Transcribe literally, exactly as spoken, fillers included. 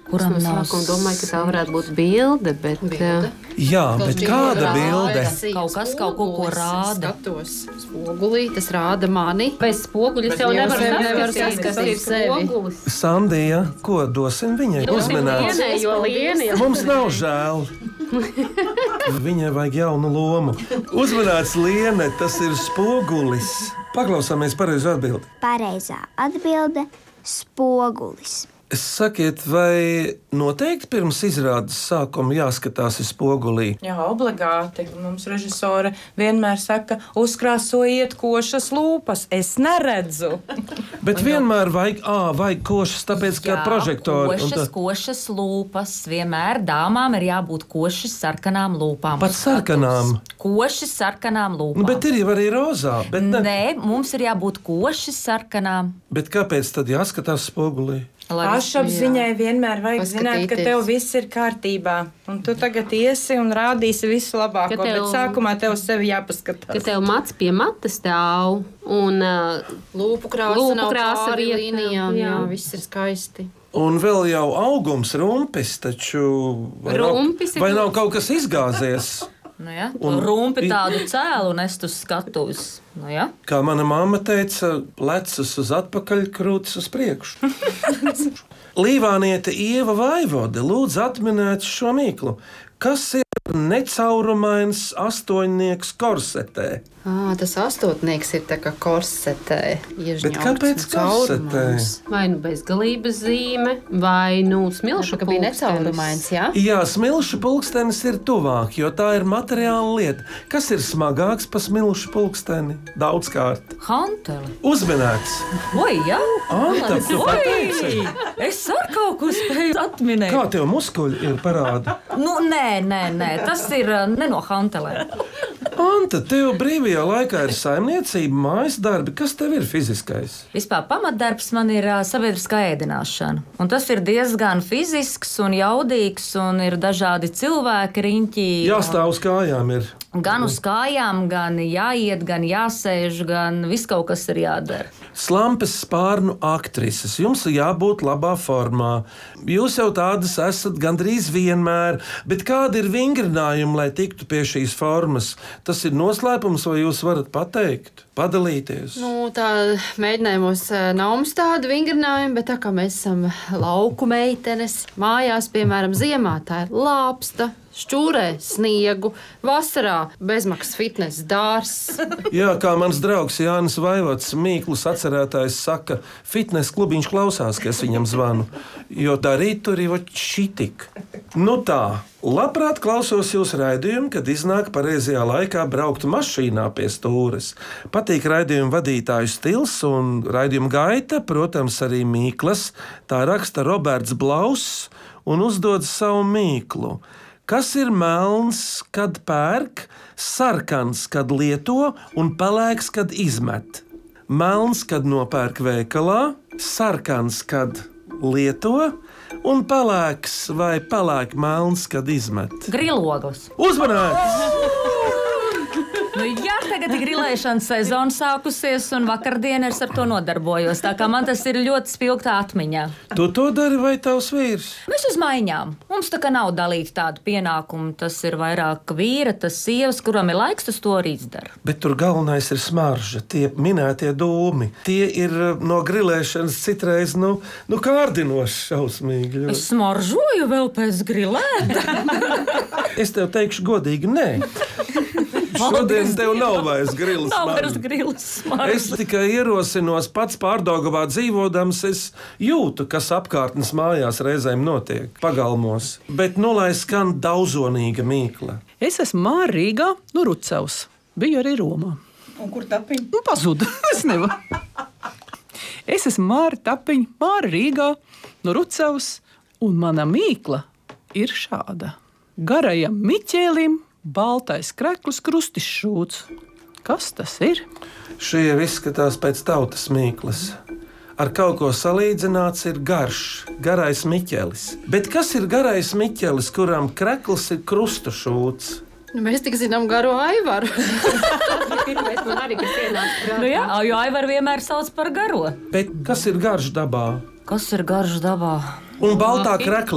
kuram Es no nav sākuma domāju, ka tā varētu būt bilde, bet Bilde. Jā, bet kāda bilde? Kaut kas kaut ko, ko rāda. Skatos spogulī, tas rāda mani. bez spoguļa Bet jau jau nevar sevi saskatīt, nevar kas saskatīt ir sevi. spogulis. Sandija, ko dosim viņai? Uzmanīts. Lienai, jo lieni jau Mums nav žēl. Viņai vajag jaunu lomu. Uzmanīts, Liene, tas ir spogulis. Paklausāmies pareizo atbildi. Pareizā atbilde - spogulis. Sakiet, vai noteikti pirms izrādes sākuma jāskatās uz spogulī? Jā, obligāti. Mums režisore vienmēr saka, uzkrāsojiet košas lūpas. Es neredzu. Bet vienmēr vajag, ā, vajag košas, tāpēc, ka Jā, prožektori. un Košas, tā- košas lūpas. Vienmēr dāmām ir jābūt košas sarkanām lūpām. Pat sarkanām? Košas sarkanām lūpām. Nu, bet ir jau arī rozā. Bet, ne. Nē, mums ir jābūt košas sarkanām. bet kāpēc tad jāskatās spogulī? Pašapziņai vienmēr vajag zināt, ka Paskatīties. tev viss ir kārtībā. Un tu tagad iesi un rādīsi visu labāko. Ka tev- Bet sākumā tev sevi ka jāpaskatās. tev mats pie mata stāv un uh, Lūpu krāsa, Lūpu nav krāsa pāri vietā, līnijām. Jā. jā. Viss ir skaisti. Un vēl jau augums, rumpis, taču. Vai Rumpis ir nav, vai nav gluds. kaut kas izgāzies? Nu, ja? Un- Un rumpi tādu cēlu un es uz skatuves. Nu, ja? Kā mana mamma teica, lecas uz atpakaļ, krūtis uz priekšu. Līvāniete Ieva Vaivode lūdzu atminēt šo mīklu. Kas ir necaurumains astoņnieks korsetē? À, tas astotnieks ir tā kā korsetē. Bet kāpēc korsetē? vai nu bezgalības zīme, vai nu smilšu Tā kā bija pulkstenis. necaurumains, jā? Jā, smilšu pulkstenis ir tuvāk, jo tā ir materiāla lieta. Kas ir smagāks par smilšu pulksteni? Daudzkārt. Hanteli. Uzmanīts! Oi, jā! Anta, tu pateici! Es ar kaut ko spēju atminēt. Kā tev muskuļi ir parādi? Nu, nē, nē, nē, tas ir uh, ne no hantelēm. Anta, tev brīvajā laikā ir saimniecība, mājas darbi. Kas tev ir fiziskais? Vispār pamatdarbs man ir uh, sabiedriskā ēdināšana. Un tas ir diezgan fizisks un jaudīgs, un ir dažādi cilvēki riņķī. Jāstāv uz kājām ir. Gan uz kājām, gan jāiet, gan jāsēž, gan viss kaut kas ir jādara. Slampes spārnu aktrises, jums ir jābūt labā formā. Jūs jau tādas esat gandrīz vienmēr, bet kādi ir vingrinājumi, lai tiktu pie šīs formas? Tas ir noslēpums, vai jūs varat pateikt, padalīties? Nu, tā mēģinājumos eh, nav mums tāda vingrinājuma, bet tā kā mēs esam lauku meitenes, mājās, piemēram, ziemā tā ir lāpsta. Šķūrē sniegu, vasarā bezmaksas fitnesa dārzs. Jā, kā mans draugs Jānis Vaivots, Mīklas atcerētājs, saka, fitnes klubiņš klausās, ka es viņam zvanu, jo tā rīt tur ir šitik. Nu tā, labprāt klausos jūsu raidījumu, kad iznāk pareizajā laikā braukt mašīnā pie stūres. Patīk raidījumu vadītāju stils un raidījumu gaita, protams, arī Mīklas. Tā raksta Roberts Blauss un uzdod savu mīklu. Kas ir melns, kad pērk, sarkans, kad lieto un pelēks, kad izmet? Melns, kad nopērk veikalā, sarkans, kad lieto un pelēks vai pelēk melns, kad izmet. Griloglis. Uzmanīts! Nu, jā, tagad ir grilēšanas sezona sākusies, un vakardien es ar to nodarbojos. Tā kā man tas ir ļoti spilgtā atmiņā. Tu to dari vai tavs vīrs? Mēs uz maiņām. Mums tā kā nav dalīta tāda pienākuma. Tas ir vairāk vīra, tas sievas, kuram ir laiks, tas to arī izdara. Bet tur galvenais ir smarža, tie minētie dūmi. Tie ir no grilēšanas citreiz nu, nu kārdinoši šausmīgi. ļoti. Es smaržoju vēl pēc grilēta. Es tev teikšu godīgi, nē. Šodien tev nav vairs grilas Nav vairs smarža. grilas smarža. Es tikai ierosinos pats Pārdaugavā dzīvodams, es jūtu, kas apkārtnes mājās reizēm notiek, pagalmos. Bet nu lai skan daudzonīga mīkla. Es esmu Māra Rīgā, no Rucavas. Biju arī Romā. Un kur tapiņ? Nu, pazuda. Es nevaru. Es esmu Māra Tapiņa, Māra Rīgā, no Rucavas, un mana mīkla ir šāda. Garajam Miķēlim baltais krekls krustis šūts. Kas tas ir? Šie jau izskatās pēc tautas mīklas. Ar kaut ko salīdzināts ir garš, garais miķelis. Bet kas ir garais miķelis, kuram krekls ir krusta šūts? Nu, mēs tik zinām garo Aivaru. Bet man arī kas ienāca prātā. Nu, jā, jo Aivar vienmēr sauc par garo. Bet kas ir garš dabā? Kas ir garš dabā? Un baltā krekla